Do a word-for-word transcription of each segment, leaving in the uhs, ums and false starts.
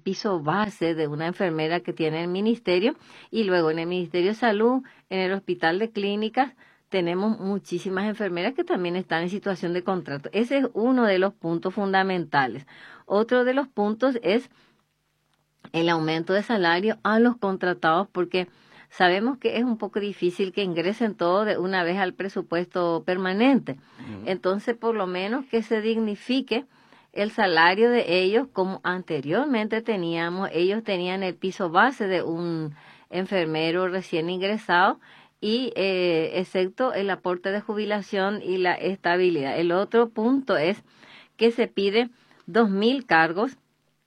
piso base de una enfermera que tiene el ministerio, y luego en el Ministerio de Salud, en el Hospital de Clínicas, tenemos muchísimas enfermeras que también están en situación de contrato. Ese es uno de los puntos fundamentales. Otro de los puntos es el aumento de salario a los contratados, porque sabemos que es un poco difícil que ingresen todo de una vez al presupuesto permanente. Uh-huh. Entonces, por lo menos que se dignifique el salario de ellos como anteriormente teníamos. Ellos tenían el piso base de un enfermero recién ingresado, y eh, excepto el aporte de jubilación y la estabilidad. El otro punto es que se pide dos mil cargos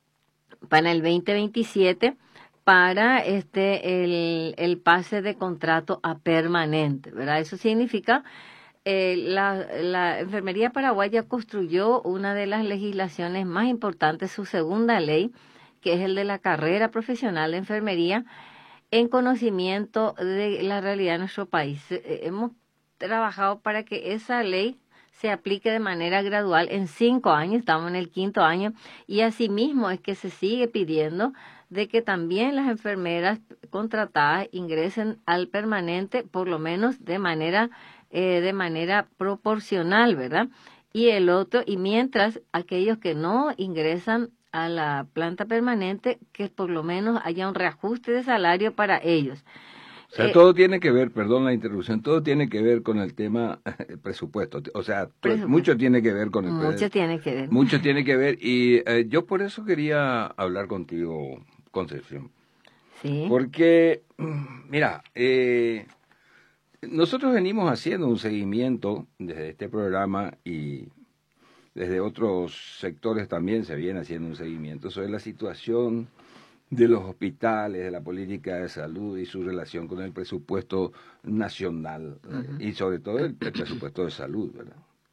para el veinte veintisiete para este el, el pase de contrato a permanente, ¿verdad? Eso significa eh, la, la enfermería paraguaya construyó una de las legislaciones más importantes, su segunda ley, que es el de la carrera profesional de enfermería, en conocimiento de la realidad de nuestro país. Eh, hemos trabajado para que esa ley se aplique de manera gradual en cinco años, estamos en el quinto año, y asimismo es que se sigue pidiendo de que también las enfermeras contratadas ingresen al permanente, por lo menos de manera, eh, de manera proporcional, ¿verdad? Y el otro, y mientras aquellos que no ingresan a la planta permanente, que por lo menos haya un reajuste de salario para ellos. O sea, eh, todo tiene que ver, perdón la interrupción, todo tiene que ver con el tema eh, presupuesto. O sea, presupuesto. mucho tiene que ver con el presupuesto. Mucho tiene que ver. Mucho tiene que ver, y eh, yo por eso quería hablar contigo, Concepción. Sí. Porque, mira, eh, nosotros venimos haciendo un seguimiento desde este programa, y desde otros sectores también se viene haciendo un seguimiento sobre la situación de los hospitales, de la política de salud y su relación con el presupuesto nacional, uh-huh. y sobre todo el, el presupuesto de salud, ¿verdad?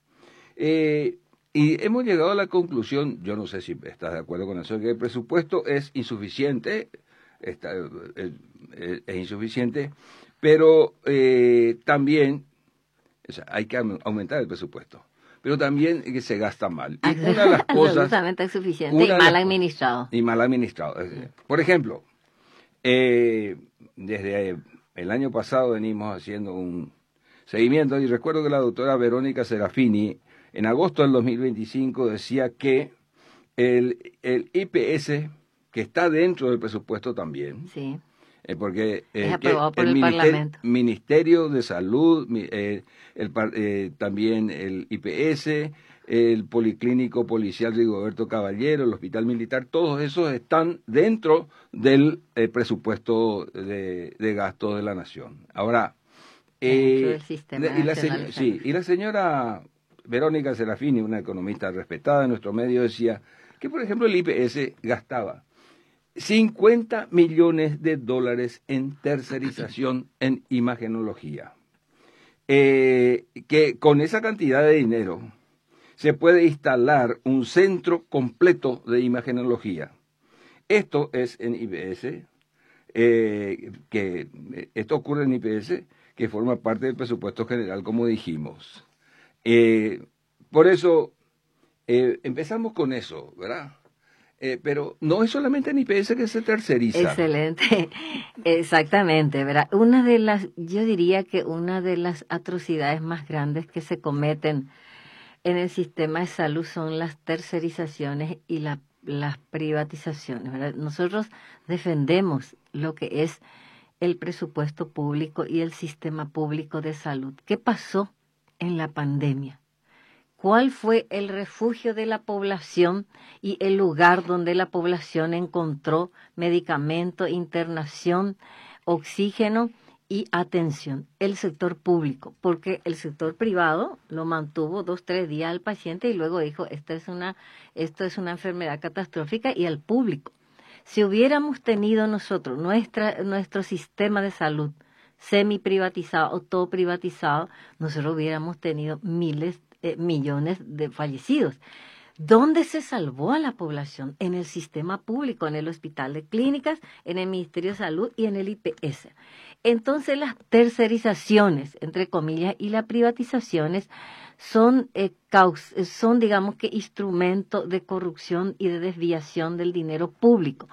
Eh, y hemos llegado a la conclusión, yo no sé si estás de acuerdo con eso, que el presupuesto es insuficiente, está, es, es, es insuficiente, pero eh, también, o sea, hay que aumentar el presupuesto, pero también que se gasta mal. Y una de las cosas... Absolutamente insuficiente y mal administrado. Y mal administrado. Por ejemplo, eh, desde el año pasado venimos haciendo un seguimiento, y recuerdo que la doctora Verónica Serafini, en agosto del dos mil veinticinco, decía que el, el I P S, que está dentro del presupuesto también, sí. Eh, porque eh, es aprobado que por el, el Ministerio, Parlamento. Ministerio de Salud, eh, el, eh, también el I P S, el Policlínico Policial Rigoberto Caballero, el Hospital Militar, todos esos están dentro del eh, presupuesto de, de gasto de la nación. Ahora, dentro eh, del sistema y, la nacional de sí, y la señora Verónica Serafini, una economista respetada en nuestro medio, decía que, por ejemplo, el I P S gastaba cincuenta millones de dólares en tercerización en imagenología. Eh, que con esa cantidad de dinero se puede instalar un centro completo de imagenología. Esto es en I P S, eh, que esto ocurre en I P S, que forma parte del presupuesto general, como dijimos. Eh, por eso eh, empezamos con eso, ¿verdad? Eh, pero no es solamente en I P S que se terceriza. Excelente, exactamente, ¿verdad? Una de las, yo diría que una de las atrocidades más grandes que se cometen en el sistema de salud son las tercerizaciones y la, las privatizaciones, ¿verdad? Nosotros defendemos lo que es el presupuesto público y el sistema público de salud. ¿Qué pasó en la pandemia? ¿Cuál fue el refugio de la población y el lugar donde la población encontró medicamento, internación, oxígeno y atención? El sector público, porque el sector privado lo mantuvo dos, tres días al paciente y luego dijo, esta es una, esto es una enfermedad catastrófica, y al público. Si hubiéramos tenido nosotros nuestra, nuestro sistema de salud semi privatizado o todo privatizado, nosotros hubiéramos tenido miles Eh, millones de fallecidos. ¿Dónde se salvó a la población? En el sistema público, en el Hospital de Clínicas, en el Ministerio de Salud y en el I P S. Entonces las tercerizaciones, entre comillas, y las privatizaciones son, eh, caus son digamos que instrumentos de corrupción y de desviación del dinero público.